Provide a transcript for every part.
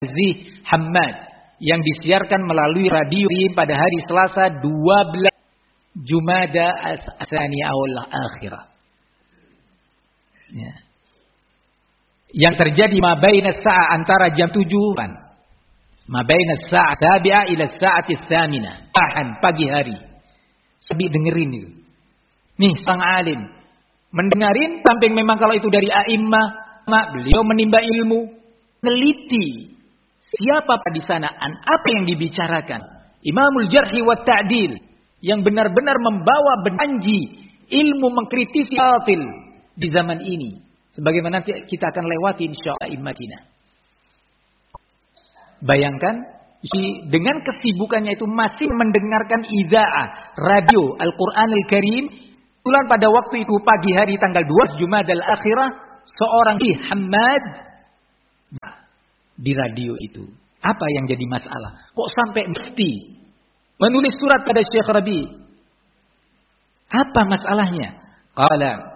Zih Hammad yang disiarkan melalui radio pada hari Selasa 12 Jumada Ats-Tsaniyah al-Akhirah. Ya. Yang terjadi mabaina sa'a antara jam 7-an. Mabaina sa'a sabi'a ila sa'ati tsaminah. Pagi hari. Sebi dengerin itu. Nih sang alim mendengarin sampai memang kalau itu dari a'immah, beliau menimba ilmu, neliti siapa di sana, apa yang dibicarakan. Imamul Jarhi wa Ta'dil yang benar-benar membawa benanji ilmu mengkritisi batil di zaman ini. Sebagaimana kita akan lewati insyaallah immatina. Bayangkan dengan kesibukannya itu masih mendengarkan idza'ah radio Al-Qur'anul Karim. Kebetulan pada waktu itu pagi hari tanggal 2 Jumadal Akhirah seorang Hammad di radio itu. Apa yang jadi masalah? Kok sampai mufti menulis surat pada Syekh Rabi? Apa masalahnya? Qala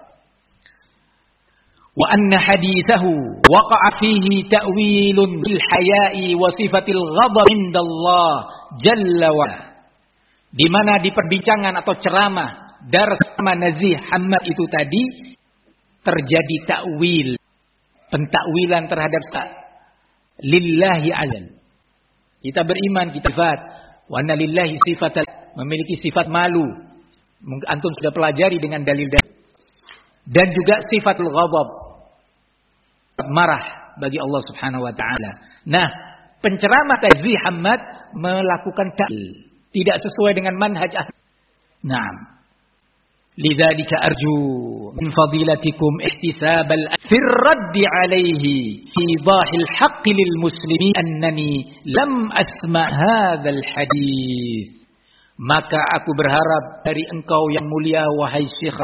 wa anna hadithahu waqa'a fihi ta'wilun bil haya'i wa sifatil ghadab indallah jalla wa ala. Di mana di perbincangan atau ceramah Dars Nazih Hammad itu tadi terjadi takwil, pentakwilan terhadap lillahi azan. Kita beriman, kita sifat wa anna lillahi sifatan, memiliki sifat malu. Mungkin antum sudah pelajari dengan dalil-dalil. Dan juga sifatul ghadab, marah bagi Allah Subhanahu wa taala. Nah, penceramah Nazih Hammad melakukan takwil, tidak sesuai dengan manhaj ahli. Naam. Lidzalika arju min fadilatikum ihtisabal fir radd alayhi fi dhahil haqq lil muslimin annani lam asma hadzal hadis. Maka aku berharap dari engkau yang mulia wahai Syekh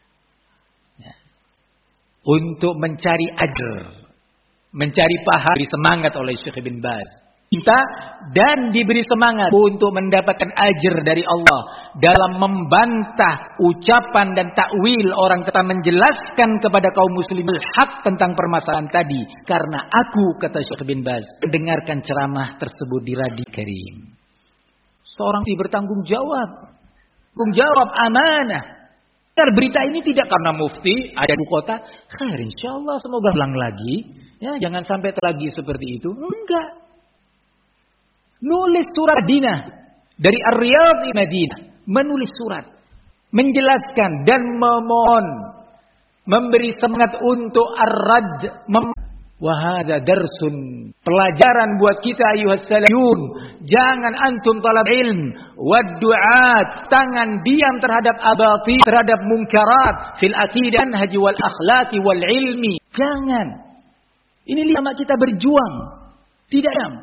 untuk mencari ajr, mencari pahala, diberi semangat oleh Syekh bin Baz. Minta dan diberi semangat untuk mendapatkan ajr dari Allah dalam membantah ucapan dan takwil orang kata menjelaskan kepada kaum muslimin hak tentang permasalahan tadi. Karena aku, kata Syekh bin Baz, mendengarkan ceramah tersebut di Radio Karim. Seorang yang bertanggung jawab, amanah. Berita ini tidak karena mufti ada di kota, khair insyaallah semoga ulang lagi. Ya, jangan sampai lagi seperti itu. Enggak. Nulis surat Madinah dari Ar-Riyadh Madinah, menulis surat menjelaskan dan memohon memberi semangat untuk ar-radd. Wa hadza darsun, pelajaran buat kita ayuhas saliyun. Jangan antum talab ilm wad du'at tangan diam terhadap abati, terhadap munkarat fil aqidah manhaj wal akhlaqi wal ilmi. Jangan. Ini lama kita berjuang, tidak diam.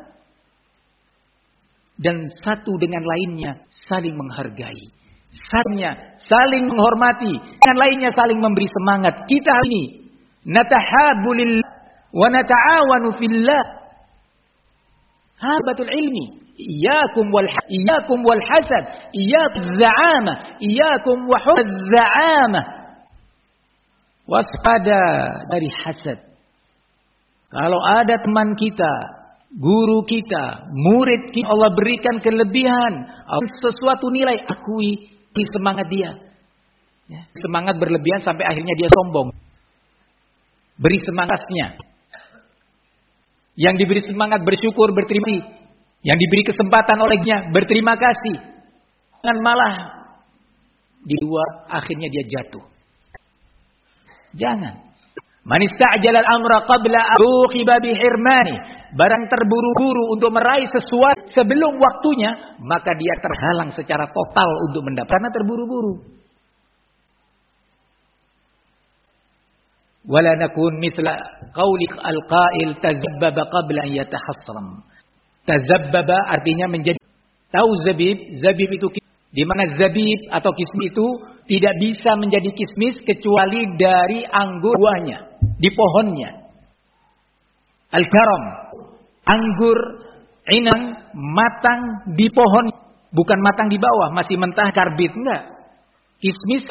Dan satu dengan lainnya saling menghargai. Satunya saling menghormati. Dan lainnya saling memberi semangat. Kita ini natahabu lillah wa nata'awanu fillah. Habatul ilmi. Iyakum wal hasad. Iyakum za'amah. Iyakum wa hubz za'amah. Waspada dari hasad. Kalau ada teman kita, guru kita, murid kita, Allah berikan kelebihan, sesuatu nilai, akui semangat dia. Ya, semangat berlebihan sampai akhirnya dia sombong. Beri semangatnya. Yang diberi semangat bersyukur, berterima kasih. Yang diberi kesempatan olehnya berterima kasih. Dan malah di luar akhirnya dia jatuh. Jangan. Man ista'jala al-amra qabla ruqiba bi hirmani. Barang terburu-buru untuk meraih sesuatu sebelum waktunya, maka dia terhalang secara total untuk mendapatkan karena terburu-buru. Wala nakun mithla qauli al-qail tazabbaba qabla an yatahassram. Tazabbaba artinya menjadi tahu zabib itu di mana zabib atau kismis itu tidak bisa menjadi kismis kecuali dari anggur buahnya di pohonnya. Al-karam, anggur inang matang di pohon, bukan matang di bawah, masih mentah karbit, enggak. Kismis